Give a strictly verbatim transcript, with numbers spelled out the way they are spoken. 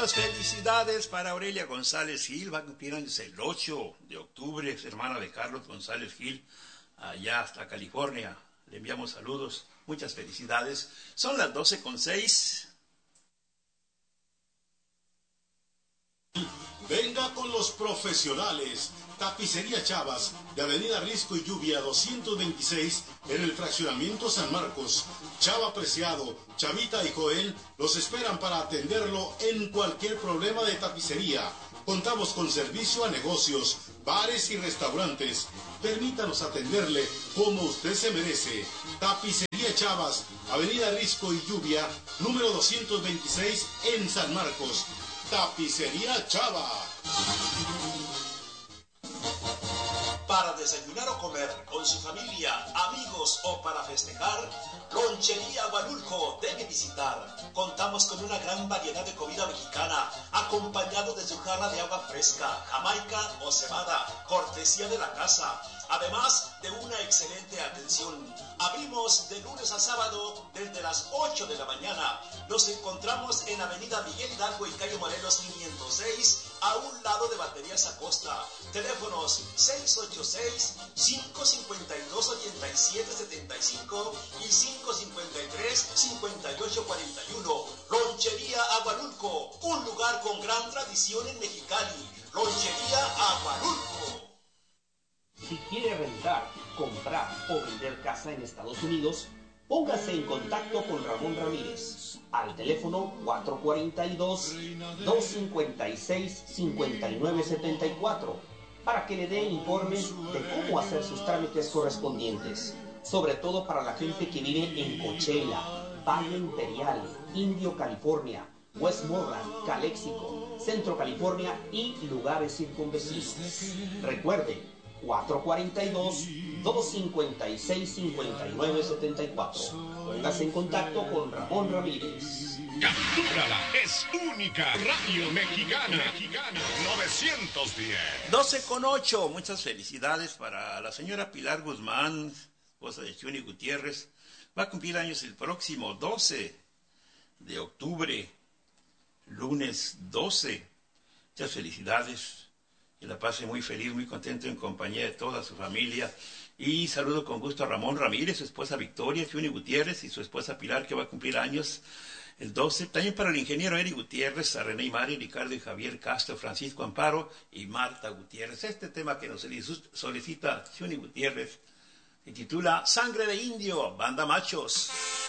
Muchas felicidades para Aurelia González Gil, va a cumplir años el ocho de octubre, es hermana de Carlos González Gil, allá hasta California. Le enviamos saludos, muchas felicidades. Son las doce con seis. Venga con los profesionales. Tapicería Chavas, de Avenida Risco y Lluvia doscientos veintiséis, en el fraccionamiento San Marcos. Chava Preciado, Chavita y Joel los esperan para atenderlo en cualquier problema de tapicería. Contamos con servicio a negocios, bares y restaurantes. Permítanos atenderle como usted se merece. Tapicería Chavas, Avenida Risco y Lluvia, número doscientos veintiséis, en San Marcos. Tapicería Chava. Para desayunar o comer con su familia, amigos o para festejar, Lonchería Aguanulco debe visitar. Contamos con una gran variedad de comida mexicana, acompañado de su jarra de agua fresca, jamaica o cebada, cortesía de la casa, además de una excelente atención. Abrimos de lunes a sábado desde las ocho de la mañana. Nos encontramos en Avenida Miguel Hidalgo y Calle Morelos quinientos seis, a un lado de Baterías Acosta. Teléfonos seis ocho seis, cinco cinco dos, ocho siete siete cinco y cinco cinco tres, cinco ocho cuatro uno. Lonchería Aguanulco, un lugar con gran tradición en Mexicali. Lonchería Aguanulco. Si quiere rentar, comprar o vender casa en Estados Unidos, póngase en contacto con Ramón Ramírez al teléfono cuatro cuatro dos, dos cinco seis, cinco nueve siete cuatro para que le dé informes de cómo hacer sus trámites correspondientes, sobre todo para la gente que vive en Coachella, Valle Imperial, Indio, California, Westmoreland, Calexico, Centro California y lugares circunvecinos. Recuerde, cuatro cuatro dos, dos cinco seis, cinco nueve siete cuatro. Póngase en contacto con Ramón Ramírez. Captúrala, es única. Radio Mexicana, Mexicana novecientos diez. doce con ocho. Muchas felicidades para la señora Pilar Guzmán, esposa de Chuni Gutiérrez. Va a cumplir años el próximo doce de octubre, lunes doce. Muchas felicidades. Que la pase muy feliz, muy contento en compañía de toda su familia. Y saludo con gusto a Ramón Ramírez, su esposa Victoria, Chuni Gutiérrez y su esposa Pilar, que va a cumplir años el doce. También para el ingeniero Eric Gutiérrez, a René y Mari, Ricardo y Javier Castro, Francisco Amparo y Marta Gutiérrez. Este tema que nos solicita Chuni Gutiérrez se titula Sangre de Indio, Banda Machos.